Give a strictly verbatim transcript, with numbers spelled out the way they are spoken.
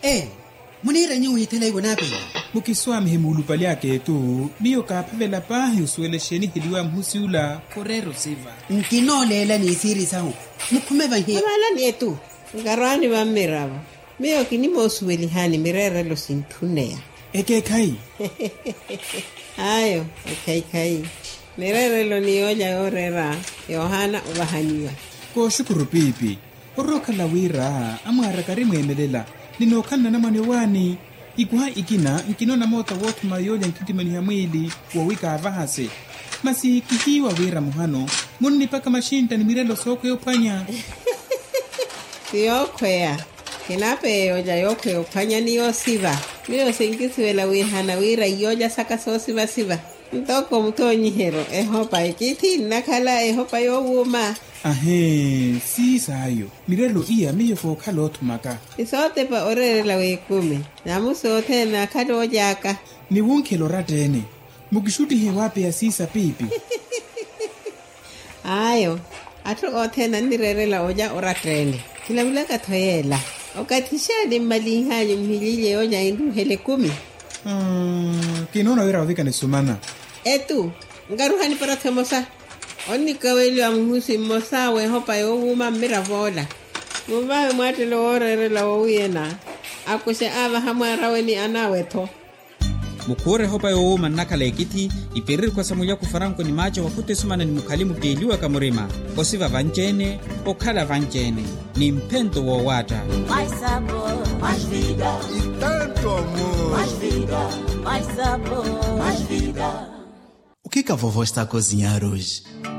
Eh, munira nyu hitela ibonape. Mukiswami himulupali yake tu, miyo kapavela pahi usuelesheni hiliwa mhusiula korero siva. Nkinolela ni siri sahu. Mukumeva hii. Amala ni etu. Ngarwani wa miraba. Miyo kinimo usueli hani mirere lo sintunea. Eke kai. Ayo, eke kai. Mirere lo ni oja orera. Yohana ubahaniwa. Ko shukuru pipi. Oroka la wira, amara karimu emelela. Ninokana na manewani. Ikuha ikina, nkinona mota wotu mayoja nkitimani ya mwili, wawika avahase. Masi kihiwa wira muhano, muni paka mashinta ni mirelo soko yopanya. Siyokwea. Kinape yoja yoko yopanya ni yosiva. Miyo singisiwela wihana wira yoja saka so siva siva. Ntoko mtonyi hero, ehopa ikiti nakala ehopa yowuma. Ahe, si sayo. Mirelo iya miyo foka lotu maka. Isote pa orere la wekumi. Namu sote na kado ojaka. Ni wunke loratene. Mukishuti hewape ya sisa pipi. Ayo. Atu ote na nirere la oja oratene. Kila wila katoyela. Okatisha ni maliha yumhilile oja indu hele kumi. Hmm, kinona wira wavika ni sumana. Etu, ngaruhani para temosa. Oni kaweli wa mhusi mosawe hopa yowuma miravola. Mubawe mwate lo orere la wawiyena. Akuse ava hamwarawe ni anaweto. Mukure hopa yowuma nakala ekiti, iperiri kwa samulia kufaranko ni macho wakute sumana ni mukalimu kiliwa kamurima. Osiva vanjene, okala vanjene. Ni mpento wa wata. Mais sabor, mais vida. E tanto amor. Mais vida, mais sabor, mais vida. O que que a vovó está a cozinhar hoje?